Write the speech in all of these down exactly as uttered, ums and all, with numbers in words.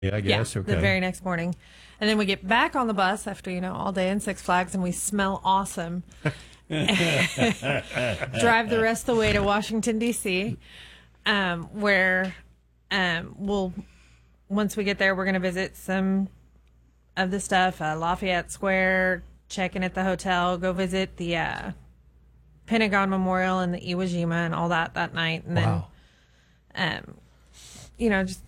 I guess. Yeah, okay. the very next morning. And then we get back on the bus after, you know, all day in Six Flags, and we smell awesome. Drive the rest of the way to Washington, D C, um, where um, we'll, once we get there, we're going to visit some of the stuff, uh, Lafayette Square, check in at the hotel, go visit the uh, Pentagon Memorial and the Iwo Jima and all that that night. And Wow. then, um, you know, just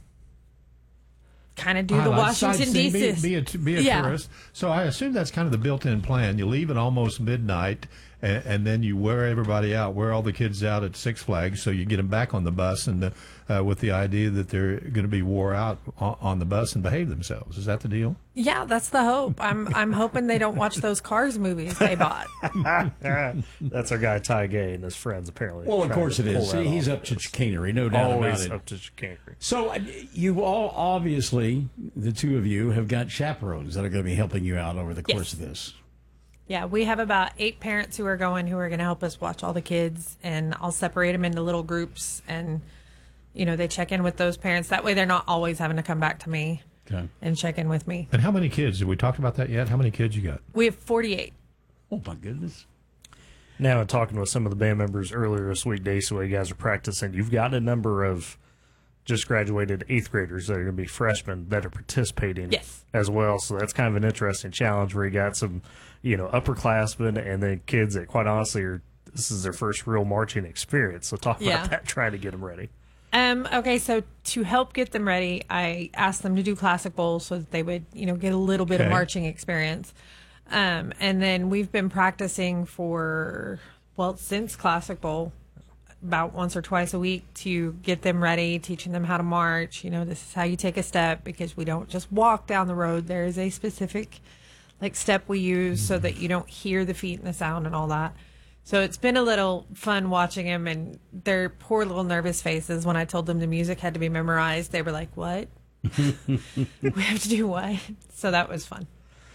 kind of do the Highlights, Washington, sightseeing, D C. Be, be a, be a Yeah. tourist. So I assume that's kind of the built-in plan. You leave at almost midnight, and, and then you wear everybody out, wear all the kids out at Six Flags, so you get them back on the bus, and the, uh, with the idea that they're going to be wore out on, on the bus and behave themselves. Is that the deal? Yeah, that's the hope. I'm I'm hoping they don't watch those Cars movies they bought. That's our guy Ty Gay and his friends apparently. Well, of trying course to it pull is. that He's off. up to chicanery, no doubt Always about it. up to chicanery. So uh, you all obviously, the two of you, have got chaperones that are going to be helping you out over the course Yes. of this. Yeah, we have about eight parents who are going who are going to help us watch all the kids, and I'll separate them into little groups, and you know they check in with those parents. That way, they're not always having to come back to me Okay. and check in with me. And how many kids? Have we talked about that yet? How many kids you got? We have forty-eight. Oh my goodness. Now, in talking with some of the band members earlier this week, Dace, the way you guys are practicing, you've got a number of just graduated eighth graders that are going to be freshmen that are participating Yes. as well. So that's kind of an interesting challenge where you got some, you know, upperclassmen and then kids that quite honestly are, this is their first real marching experience. So talk Yeah. about that, trying to get them ready. Um, okay, so to help get them ready, I asked them to do Classic Bowl so that they would, you know, get a little bit Okay. of marching experience. Um, and then we've been practicing for, well, since Classic Bowl, about once or twice a week to get them ready, teaching them how to march. You know, this is how you take a step, because we don't just walk down the road. There is a specific, like, step we use so that you don't hear the feet and the sound and all that. So it's been a little fun watching them, and their poor little nervous faces when I told them the music had to be memorized. They were like, what? We have to do what? So that was fun.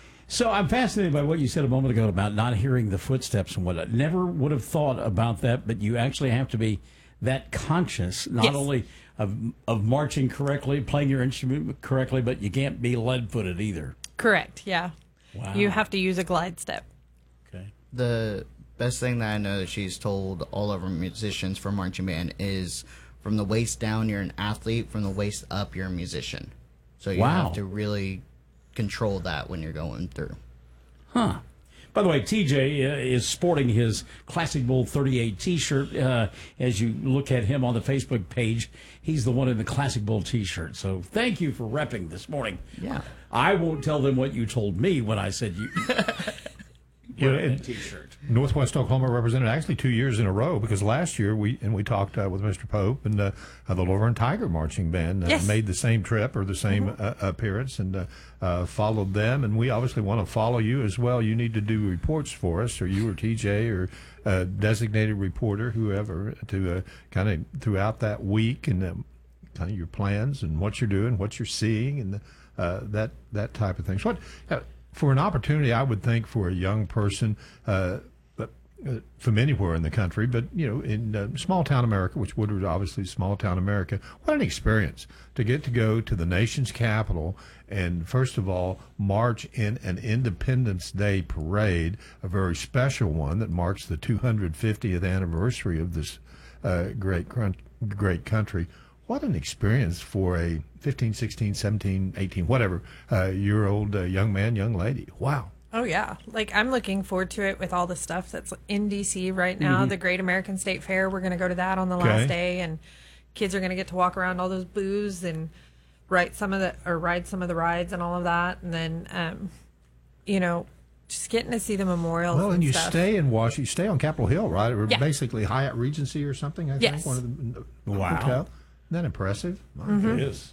So I'm fascinated by what you said a moment ago about not hearing the footsteps and whatnot. Never would have thought about that, but you actually have to be that conscious, not Yes. only of of marching correctly, playing your instrument correctly, but you can't be lead-footed either. Correct, yeah. Wow. You have to use a glide step. Okay. The best thing that I know that she's told all of our musicians for marching band is from the waist down, you're an athlete. From the waist up, you're a musician. So you Wow. have to really control that when you're going through. Huh. By the way, T J uh, is sporting his Classic Bowl thirty-eight T-shirt. Uh, as you look at him on the Facebook page, he's the one in the Classic Bowl T-shirt. So thank you for repping this morning. Yeah. I won't tell them what you told me when I said you. You know, wearing a and T-shirt. Northwest Oklahoma represented actually two years in a row, because last year we and we talked uh, with Mister Pope, and uh, uh, the Laverne Tiger Marching Band uh, Yes. made the same trip or the same uh, appearance, and uh, uh, followed them. And we obviously want to follow you as well. You need to do reports for us, or you or T J or uh, designated reporter, whoever, to uh, kind of throughout that week, and um, kind of your plans and what you're doing, what you're seeing, and uh, that that type of thing. So what, uh, for an opportunity, I would think for a young person uh, uh, from anywhere in the country, but you know, in uh, small town America, which Woodward obviously is small town America, what an experience to get to go to the nation's capital and first of all march in an Independence Day parade, a very special one that marks the two hundred fiftieth anniversary of this uh, great crun- great country. What an experience for a fifteen, sixteen, seventeen, eighteen, whatever uh, year old uh, young man, young lady. Wow. Oh, yeah. Like, I'm looking forward to it with all the stuff that's in D C right now. The Great American State Fair, we're going to go to that on the Okay. last day, and kids are going to get to walk around all those booths and ride some of the or ride some of the rides and all of that. And then, um, you know, just getting to see the memorials. Well, and and you stuff. stay in Washington, you stay on Capitol Hill, right? Or Yeah. basically Hyatt Regency or something, I think. Yes. One of the Wow. hotel. Isn't that impressive? It is.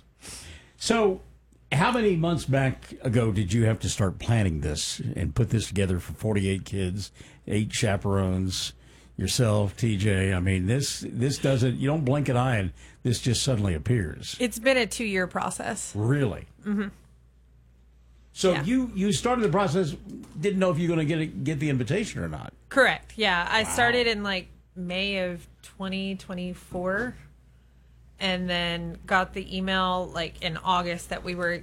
So, how many months back ago did you have to start planning this and put this together for forty-eight kids, eight chaperones, yourself, T J? I mean, this this doesn't, you don't blink an eye and this just suddenly appears. It's been a two-year process. Really? Mm-hmm. So Yeah. you, you started the process, didn't know if you were going to get it- get the invitation or not. Correct. Yeah. I started in like May of twenty twenty-four. and then got the email like in August that we were